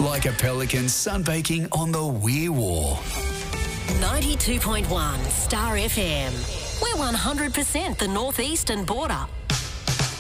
Like a pelican sunbaking on the Weir Wall. 92.1 Star FM. We're 100% the northeastern border.